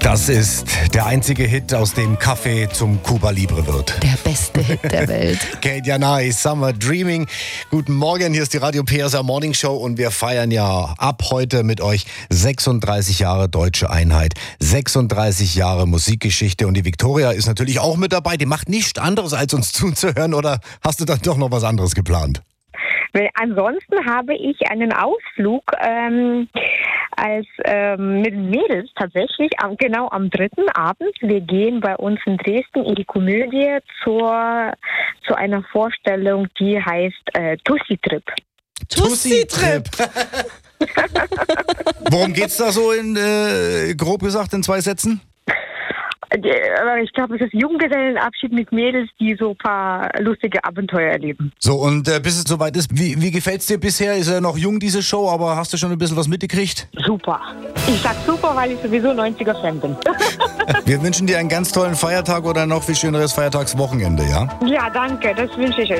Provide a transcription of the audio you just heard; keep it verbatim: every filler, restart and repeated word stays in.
Das ist der einzige Hit, aus dem Kaffee zum Cuba Libre wird. Der beste Hit der Welt. Kate Janai, Summer Dreaming. Guten Morgen, hier ist die Radio P S A Morning Show und wir feiern ja ab heute mit euch sechsunddreißig Jahre Deutsche Einheit, sechsunddreißig Jahre Musikgeschichte und die Viktoria ist natürlich auch mit dabei. Die macht nichts anderes, als uns zuzuhören, oder hast du dann doch noch was anderes geplant? Ansonsten habe ich einen Ausflug ähm, als ähm, mit Mädels tatsächlich am, genau am dritten Abend. Wir gehen bei uns in Dresden in die Komödie zur, zu einer Vorstellung, die heißt äh, Tussi Trip. Tussi Trip. Worum geht's da so in äh, grob gesagt in zwei Sätzen? Ich glaube, es ist Junggesellenabschied mit Mädels, die so ein paar lustige Abenteuer erleben. So, und äh, bis es soweit ist, wie, wie gefällt es dir bisher? Ist ja noch jung, diese Show, aber hast du schon ein bisschen was mitgekriegt? Super. Ich sag super, weil ich sowieso neunziger-Fan bin. Wir wünschen dir einen ganz tollen Feiertag oder noch viel schöneres Feiertagswochenende, ja? Ja, danke, das wünsche ich euch.